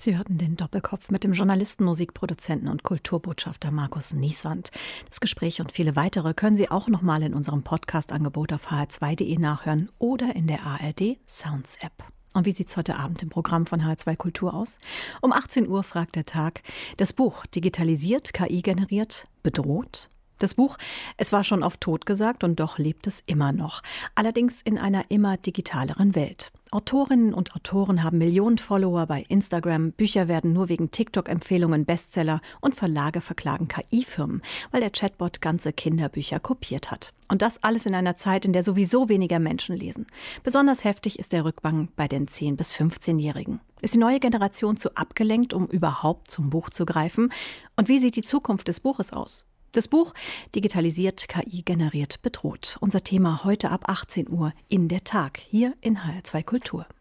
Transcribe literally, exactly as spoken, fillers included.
Sie hörten den Doppelkopf mit dem Journalisten, Musikproduzenten und Kulturbotschafter Markus Nieswand. Das Gespräch und viele weitere können Sie auch nochmal in unserem Podcast-Angebot auf h r zwei punkt d e nachhören oder in der A R D Sounds App. Und wie sieht es heute Abend im Programm von H R zwei Kultur aus? Um achtzehn Uhr fragt der Tag: Das Buch digitalisiert, K I generiert, bedroht? Das Buch, es war schon oft totgesagt und doch lebt es immer noch. Allerdings in einer immer digitaleren Welt. Autorinnen und Autoren haben Millionen Follower bei Instagram, Bücher werden nur wegen TikTok-Empfehlungen Bestseller und Verlage verklagen K I-Firmen, weil der Chatbot ganze Kinderbücher kopiert hat. Und das alles in einer Zeit, in der sowieso weniger Menschen lesen. Besonders heftig ist der Rückgang bei den zehn- bis fünfzehnjährigen. Ist die neue Generation zu abgelenkt, um überhaupt zum Buch zu greifen? Und wie sieht die Zukunft des Buches aus? Das Buch digitalisiert, K I generiert, bedroht. Unser Thema heute ab achtzehn Uhr in der Tag, hier in H R zwei Kultur.